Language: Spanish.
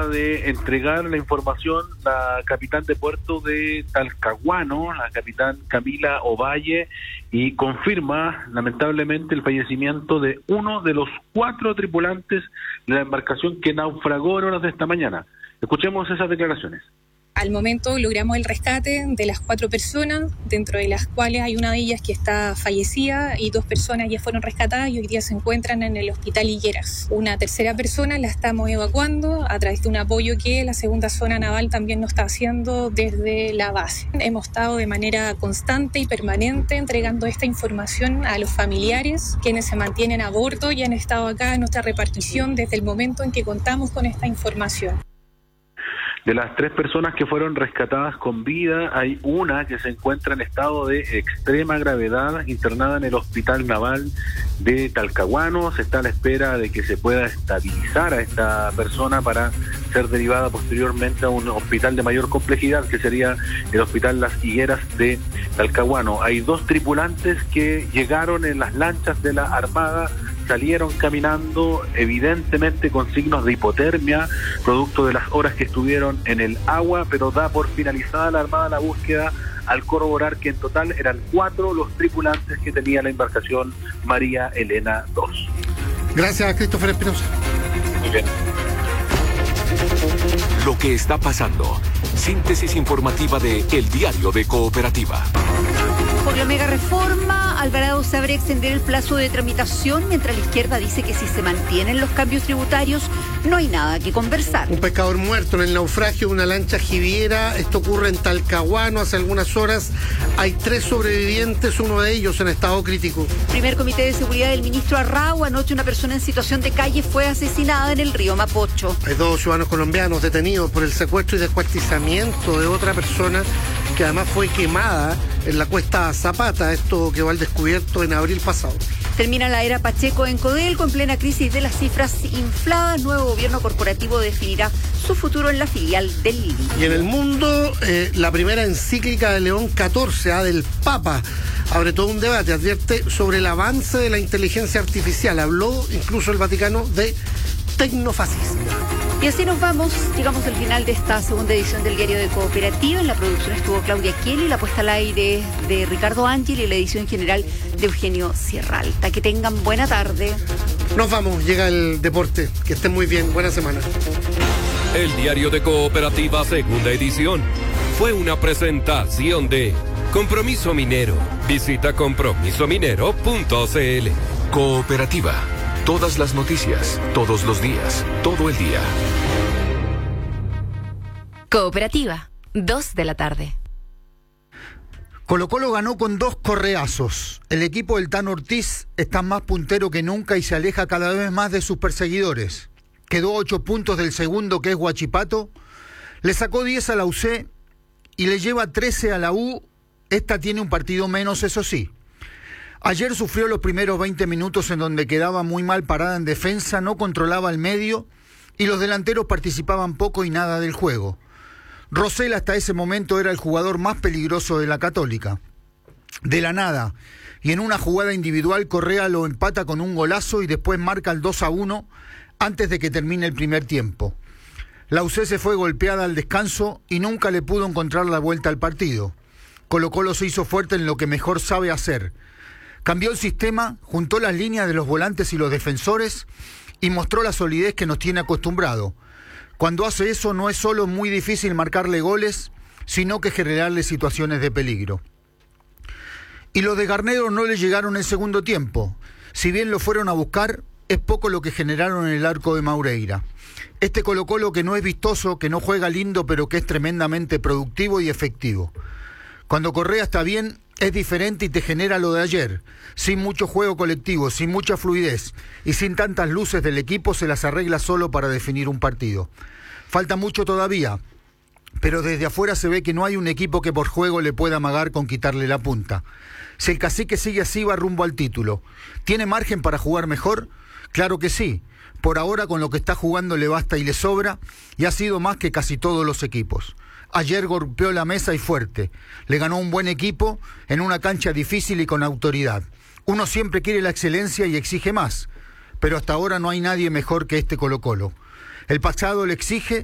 acaba de entregar la información la capitán de puerto de Talcahuano, la capitán Camila Ovalle, y confirma lamentablemente el fallecimiento de uno de los 4 tripulantes de la embarcación que naufragó en horas de esta mañana. Escuchemos esas declaraciones. Al momento logramos el rescate de las 4 personas, dentro de las cuales hay una de ellas que está fallecida y 2 personas ya fueron rescatadas y hoy día se encuentran en el hospital Higueras. Una tercera persona la estamos evacuando a través de un apoyo que la segunda zona naval también nos está haciendo desde la base. Hemos estado de manera constante y permanente entregando esta información a los familiares, quienes se mantienen a bordo y han estado acá en nuestra repartición desde el momento en que contamos con esta información. De las 3 personas que fueron rescatadas con vida, hay una que se encuentra en estado de extrema gravedad, internada en el Hospital Naval de Talcahuano. Se está a la espera de que se pueda estabilizar a esta persona para ser derivada posteriormente a un hospital de mayor complejidad, que sería el Hospital Las Higueras de Talcahuano. Hay 2 tripulantes que llegaron en las lanchas de la Armada, salieron caminando, evidentemente con signos de hipotermia, producto de las horas que estuvieron en el agua, pero da por finalizada la Armada la búsqueda al corroborar que en total eran 4 los tripulantes que tenía la embarcación María Elena II. Gracias, Christopher Espinosa. Muy bien. Lo que está pasando. Síntesis informativa de El Diario de Cooperativa. Por la mega reforma, Alvarado se abre a extender el plazo de tramitación, mientras la izquierda dice que si se mantienen los cambios tributarios, no hay nada que conversar. Un pescador muerto en el naufragio de una lancha jiviera. Esto ocurre en Talcahuano hace algunas horas. Hay 3 sobrevivientes, uno de ellos en estado crítico. Primer comité de seguridad del ministro Arrau. Anoche una persona en situación de calle fue asesinada en el río Mapocho. Hay 2 ciudadanos colombianos detenidos por el secuestro y descuartizamiento de otra persona que además fue quemada en la cuesta Zapata. Esto quedó al descubierto en abril pasado. Termina la era Pacheco en Codelco, en plena crisis de las cifras infladas. Nuevo gobierno corporativo definirá su futuro en la filial del Lili. Y en el mundo, la primera encíclica de León XIV, del Papa, abre todo un debate, advierte sobre el avance de la inteligencia artificial. Habló incluso el Vaticano de tecnofascismo. Y así nos vamos, llegamos al final de esta segunda edición del Diario de Cooperativa. En la producción estuvo Claudia Kelly, la puesta al aire de Ricardo Ángel y la edición general de Eugenio Sierra Alta. Que tengan buena tarde. Nos vamos, llega el deporte. Que estén muy bien, buena semana. El Diario de Cooperativa, segunda edición, fue una presentación de Compromiso Minero. Visita compromisominero.cl. Cooperativa. Todas las noticias, todos los días, todo el día. Cooperativa, 2 de la tarde. Colo-Colo ganó con 2 correazos. El equipo del Tano Ortiz está más puntero que nunca y se aleja cada vez más de sus perseguidores. Quedó 8 puntos del segundo, que es Huachipato. Le sacó 10 a la UC y le lleva 13 a la U. Esta tiene un partido menos, eso sí. Ayer sufrió los primeros 20 minutos en donde quedaba muy mal parada en defensa, no controlaba el medio y los delanteros participaban poco y nada del juego. Rosell hasta ese momento era el jugador más peligroso de la Católica. De la nada, y en una jugada individual, Correa lo empata con un golazo y después marca el 2-1 antes de que termine el primer tiempo. La UC se fue golpeada al descanso y nunca le pudo encontrar la vuelta al partido. Colo-Colo se hizo fuerte en lo que mejor sabe hacer. Cambió el sistema, juntó las líneas de los volantes y los defensores y mostró la solidez que nos tiene acostumbrado. Cuando hace eso no es solo muy difícil marcarle goles, sino que generarle situaciones de peligro. Y los de Garnedo no le llegaron el segundo tiempo. Si bien lo fueron a buscar, es poco lo que generaron en el arco de Maureira. Este Colo-Colo que no es vistoso, que no juega lindo, pero que es tremendamente productivo y efectivo. Cuando Correa está bien, es diferente y te genera lo de ayer. Sin mucho juego colectivo, sin mucha fluidez y sin tantas luces del equipo, se las arregla solo para definir un partido. Falta mucho todavía, pero desde afuera se ve que no hay un equipo que por juego le pueda amagar con quitarle la punta. Si el Cacique sigue así, va rumbo al título. ¿Tiene margen para jugar mejor? Claro que sí. Por ahora con lo que está jugando le basta y le sobra, y ha sido más que casi todos los equipos. Ayer golpeó la mesa y fuerte. Le ganó un buen equipo en una cancha difícil y con autoridad. Uno siempre quiere la excelencia y exige más, pero hasta ahora no hay nadie mejor que este Colo-Colo. El pasado le exige